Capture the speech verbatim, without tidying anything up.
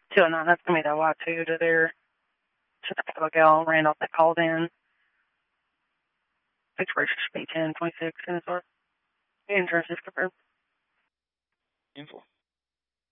two oh nine, that's going to be the Y two to their, to the gal Randolph that called in. Expiration should be ten twenty-six, and it's our insurance is confirmed. Info.